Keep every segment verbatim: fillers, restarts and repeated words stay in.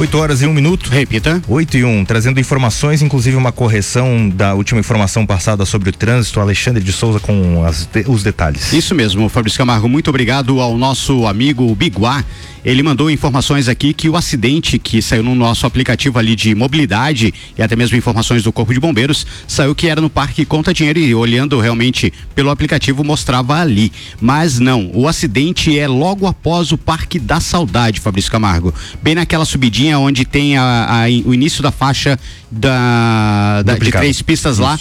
oito horas e um minuto. Repita. oito e um, trazendo informações, inclusive uma correção da última informação passada sobre o trânsito. Alexandre de Souza com as, os detalhes. Isso mesmo, Fabrício Camargo, muito obrigado ao nosso amigo Biguá. Ele mandou informações aqui que o acidente que saiu no nosso aplicativo ali de mobilidade e até mesmo informações do Corpo de Bombeiros, saiu que era no Parque Conta Dinheiro e olhando realmente pelo aplicativo mostrava ali. Mas não, o acidente é logo após o Parque da Saudade, Fabrício Camargo. Bem naquela subidinha onde tem a, a, o início da faixa da, da de três pistas lá,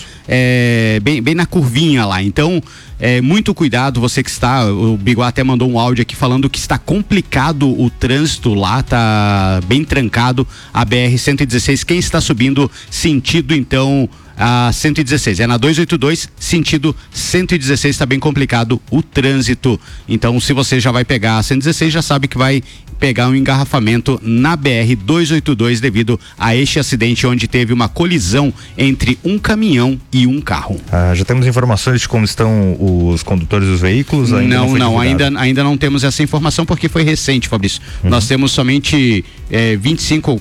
é, bem, bem na curvinha lá. Então, é, muito cuidado, você que está, o Biguá até mandou um áudio aqui falando que está complicado o trânsito lá, tá bem trancado a B R cento e dezesseis, quem está subindo sentido então a cento e dezesseis, é na duzentos e oitenta e dois, sentido cento e dezesseis, está bem complicado o trânsito. Então, se você já vai pegar a cento e dezesseis, já sabe que vai pegar um engarrafamento na B R duzentos e oitenta e dois devido a este acidente onde teve uma colisão entre um caminhão e um carro. Ah, já temos informações de como estão os condutores dos veículos? Ainda não, não, não ainda, ainda não temos essa informação porque foi recente, Fabrício. Uhum. Nós temos somente é, vinte e cinco,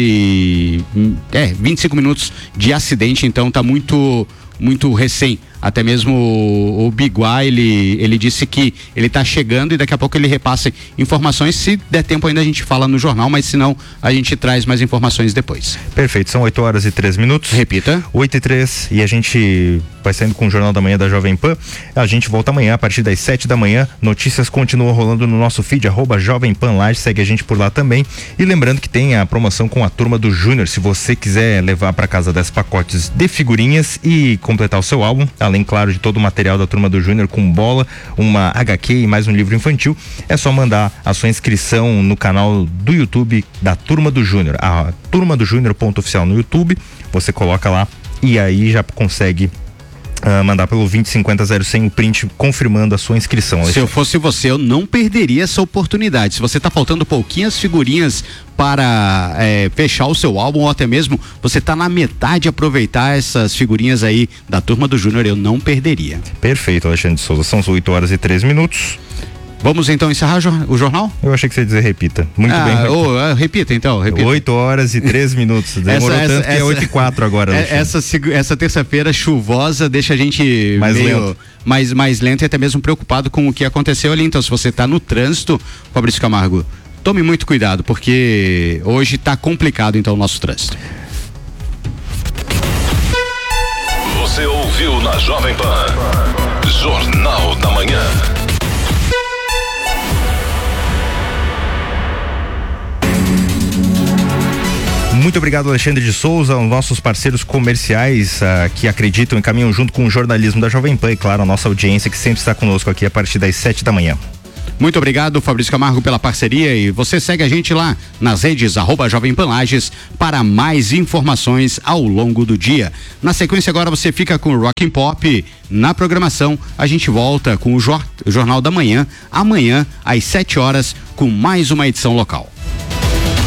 quase é, vinte e cinco minutos de acidente, então tá muito, muito recém. Até mesmo o, o Biguá, ele, ele disse que ele está chegando e daqui a pouco ele repassa informações. Se der tempo ainda a gente fala no jornal, mas se não, a gente traz mais informações depois. Perfeito, são oito horas e três minutos. Repita. oito e três, e a gente vai saindo com o Jornal da Manhã da Jovem Pan. A gente volta amanhã a partir das sete da manhã. Notícias continuam rolando no nosso feed, arroba Jovem Pan Laje, segue a gente por lá também. E lembrando que tem a promoção com a Turma do Júnior. Se você quiser levar para casa dez pacotes de figurinhas e completar o seu álbum, além, claro, de todo o material da Turma do Júnior, com bola, uma H Q e mais um livro infantil, é só mandar a sua inscrição no canal do YouTube da Turma do Júnior, a Turma do Júnior ponto oficial no YouTube, você coloca lá e aí já consegue Uh, mandar pelo vinte cinquenta zero cem o print confirmando a sua inscrição. Se eu fosse você, eu não perderia essa oportunidade. Se você tá faltando pouquinhas figurinhas para é, fechar o seu álbum, ou até mesmo você tá na metade, aproveitar essas figurinhas aí da Turma do Júnior, eu não perderia. Perfeito, Alexandre de Souza, são oito horas e três minutos. Vamos então encerrar o jornal? Eu achei que você ia dizer repita. Muito ah, bem. Repita. Oh, repita então, repita. oito horas e três minutos. Demorou essa, tanto essa, que é oito e quatro agora. Essa, essa terça-feira chuvosa deixa a gente mais meio lento. Mais, mais lento e até mesmo preocupado com o que aconteceu ali. Então, se você está no trânsito, Fabrício Camargo, tome muito cuidado, porque hoje está complicado então o nosso trânsito. Você ouviu na Jovem Pan Jornal da Manhã. Muito obrigado, Alexandre de Souza, aos nossos parceiros comerciais uh, que acreditam e caminham junto com o jornalismo da Jovem Pan e, claro, a nossa audiência que sempre está conosco aqui a partir das sete da manhã. Muito obrigado, Fabrício Camargo, pela parceria, e você segue a gente lá nas redes arroba Jovem Pan Lages para mais informações ao longo do dia. Na sequência agora você fica com o Rock and Pop na programação. A gente volta com o Jor- Jornal da Manhã amanhã às sete horas com mais uma edição local.